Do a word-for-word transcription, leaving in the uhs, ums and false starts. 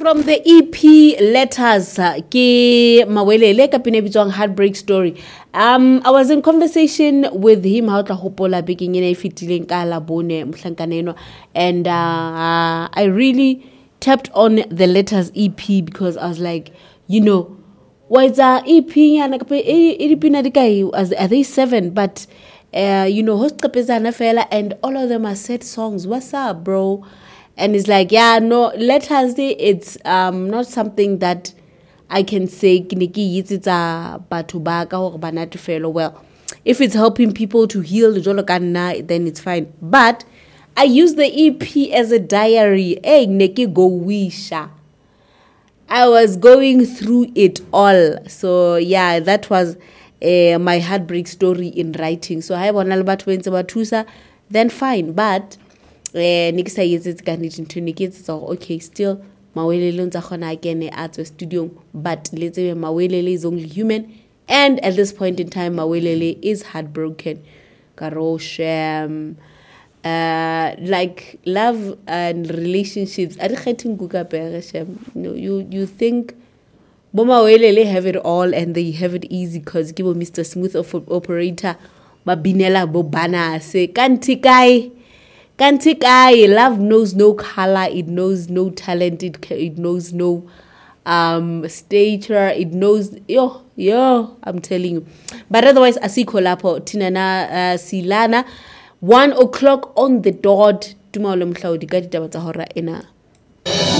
From the E P Letters, uh, ke Mawelele ka pina e bitswang Heartbreak Story. Um, I was in conversation with him how tla hopola bekeng ena e fetileng ka Labone mohlankana enwa, and uh, I really tapped on the Letters E P because I was like, you know, what's a E P yana ka e di pina di kae, are they seven, but uh, you know, host kapezana fela, and all of them are set songs. What's up, bro? And it's like, yeah, no, Letters, it's um not something that I can say, well, if it's helping people to heal, then it's fine. But I use the E P as a diary. Hey, neki go wisha. I was going through it all. So, yeah, that was uh, my heartbreak story in writing. So, I have one albert when Batusa, then fine. But Eh, nikisa yezitsi kaniti ntunikitsi so okay, still mawelele ntsa khona again at the studio, but let's say mawelele is only human, and at this point in time mawelele is heartbroken. Karosh, um, uh, like love and relationships. Are getting no, you you think bomawelele have it all and they have it easy because give Mister Smooth of operator babinela bobana se kantikai. Kantikai, love knows no color, it knows no talent, it it knows no um stature, it knows yo yo. I'm telling you. But otherwise, asiko lapo tinana uh, silana one o'clock on the dot. Tumalo mhlaudi ka ditaba tsa hora ena.